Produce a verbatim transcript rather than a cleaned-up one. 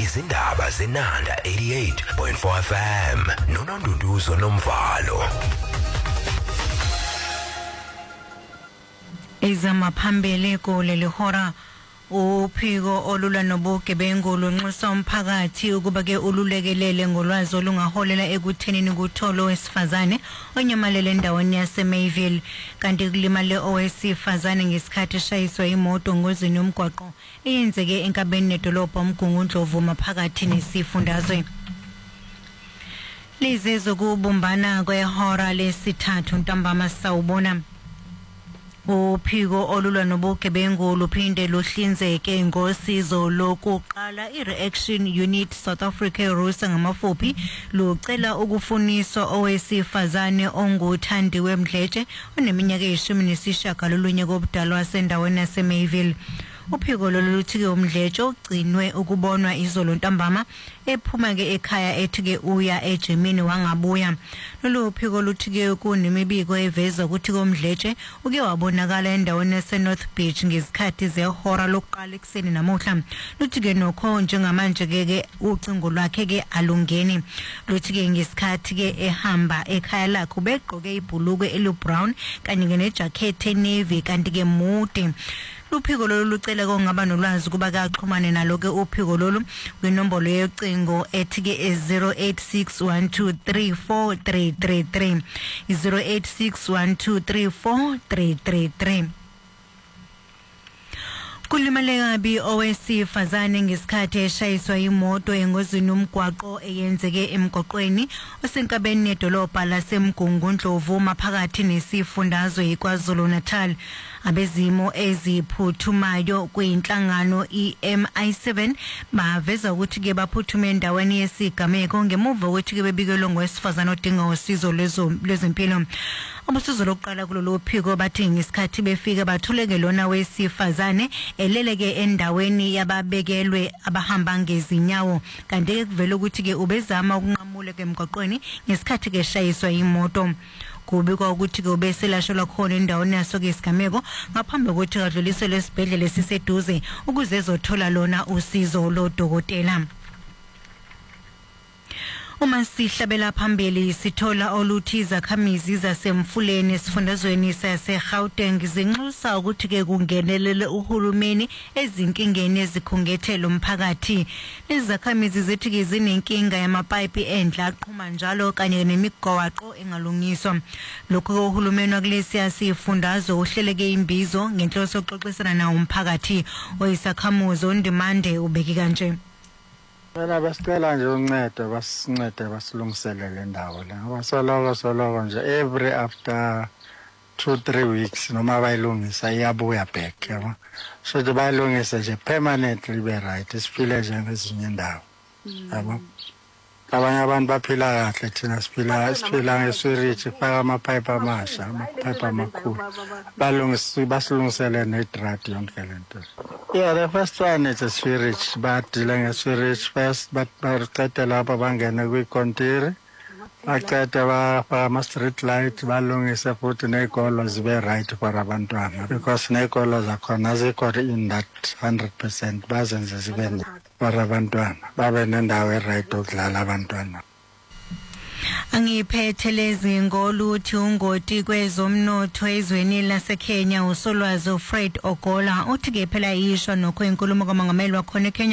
izindaba zenanda eighty-eight point four F M noNonduduzo Nomvalo. Izama phambili kuleli hora uphiko olula nobugebengu lunxusa umphakathi ukuba ke ululekelele ngolwazi olungaholela ekuthenini kutholo wesifazane onyamalele endaweni yase Mayville kanti kulimale owesifazane ngesikhathi shayiswa imoto ngozini yomgwaqo eyenzeke enkabeni nedolobha uMgungundlovu maphakathi nesifundazwe. Lizezo kubumbana kwehora lesithathu ntambama sawubona. Uphiko olula nobugebengu luphinde luhlinzeke ngosizo lokuqala i-Reaction Unit South Africa Rusa ngamafuphi lucela ukufuniswa owesifazane onguthandiwe Mdletshe oneminyaka eyishumi nesishagalolunye kobudala wasendaweni yase Mayville. Uphiko loluthi-ke uMdletshe ugcinwe ukubonwa izolo ntambama ephuma ke ekhaya ethi-ke uya eJimini wangabuya. Lolu phiko luthi-ke kunemibiko eveza ukuthi uMdletshe uke wabonakala endaweni yase North Beach ngesikhathi zehora lokuqala ekuseni namuhla. Luthi-ke nokho njengamanje ke ucingo lwakhe ke alungeni. Luthi-ke ngesikhathi ke ehamba ekhaya lakhe ubegqoke ibhulukwe elibrown kanye ke nejacket enavy kanti ke mude. Uphiko lolu lucela kongaba nolwazi kuba kaxhumane nalo ke uphiko lolu kwinombolo yecingo ethi ke zero eight six one two three four three three three zero eight six one two three four three three three. Kulimale kabi owesifazane ngesikhathi eshayiswa imoto engozini yomgwaqo eyenzeke emgwaqweni osenkabeni nedolobha laseMgungundlovu maphakathi nesifundazwe iKwaZulu Natal. Abezimo eziphuthumayo kwinhlangano i M I seven baveza ukuthi ke baphuthume endaweni yesigameko ngemuva ukuthi ke bebikelwe ngowesifazane odinga usizo lwezempilo. Abosizo lokuqala kulolu phiko bathi ngesikhathi befika bathuleke lona wesifazane eleleke endaweni yababekelwe abahamba ngezinyawo kanti kuvela ukuthi ke ubezama ukunqamula ke emgwaqweni ngesikhathi ke shayiswa imoto. Kubikwa ukuthi ke ubeselashelwa khona endaweni yaso ke isigameko ngaphambi kokuthi kadluliselwe esibhedlela esiseduze ukuze ezothola lona usizo lodokotela. Uma sihlabela phambili sithola oluthi izakhamizi zasemfuleni esifundazweni sase-Gauteng zinxusa ukuthi ke kungenelele uhulumeni ezinkingeni ezikhungethela umphakathi. Izakhamizi zithi ke zinenkinga yamapipe endla aqhuma njalo kanye nemigwaqo engalungiswa. Lokho uhulumeni wakulesi sifundazwe uhleleke imbizo ngenhloso yokuxoxisana nawo umphakathi oyisakhamuzi ondimande ubeki kanje. Wena basicela nje uncedo basincede basilungisele le ndawo le ngoba soloko soloko nje every after two three weeks noma bayilungisa iyabuya back yabo so nje bayilungisa nje permanently be right isiphile nje ngezinye indawo yabo. Abanye abantu baphila kahle thina siphila siphila ngeswirich faka amapipe amasha amapipe amakhulu balungisa basilungisele nedrad yonke lento. Yeah, the first one is a swirich but dealing a swirich first but baqeda lapha bangena kwikontiri baqeda bafaka ama street light balungisa futhi nekolo zibe right for abantwana because nekolo zakhona zikho in that one hundred percent bazenze zibe for abantwana babe nendawo right okudlala abantwana. Angiphethe lezi ngoluthi ungoti kwezomnotho ezweni laseKenya usolwazi uFred Ogola uthi ke phela yisho nokho inkulumo kaMongameli wakhona eKenya